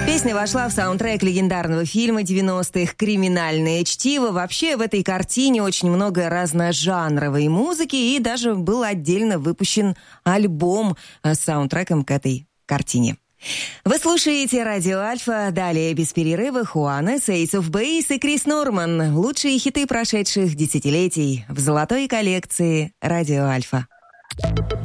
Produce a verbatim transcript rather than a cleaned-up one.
Песня вошла в саундтрек легендарного фильма девяностых «Криминальное чтиво». Вообще в этой картине очень много разножанровой музыки, и даже был отдельно выпущен альбом с саундтреком к этой картине. Вы слушаете «Радио Альфа». Далее без перерыва Хуанес, Ace of Base и Крис Норман. Лучшие хиты прошедших десятилетий в золотой коллекции «Радио Альфа».